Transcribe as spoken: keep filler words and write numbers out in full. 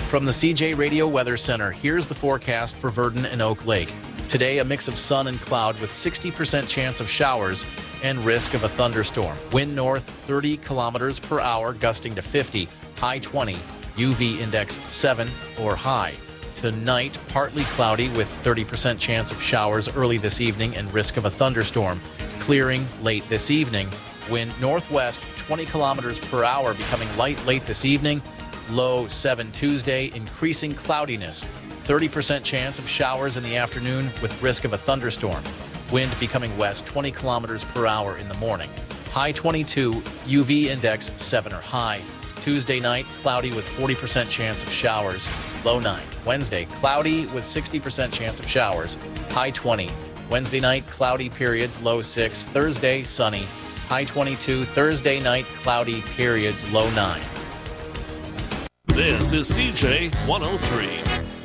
From the C J Radio Weather Center, here's the forecast for Virden and Oak Lake. Today, a mix of sun and cloud with sixty percent chance of showers and risk of a thunderstorm. Wind north thirty kilometers per hour, gusting to fifty, high twenty, U V index seven or high. Tonight, partly cloudy with thirty percent chance of showers early this evening and risk of a thunderstorm. Clearing late this evening. Wind northwest twenty kilometers per hour, becoming light late this evening. Low seven Tuesday, increasing cloudiness. thirty percent chance of showers in the afternoon with risk of a thunderstorm. Wind becoming west twenty kilometers per hour in the morning. High twenty-two, U V index seven or high. Tuesday night, cloudy with forty percent chance of showers. Low nine. Wednesday, cloudy with sixty percent chance of showers. High twenty. Wednesday night, cloudy periods, low six. Thursday, sunny. High twenty-two. Thursday night, cloudy periods, low nine. This is C J one oh three.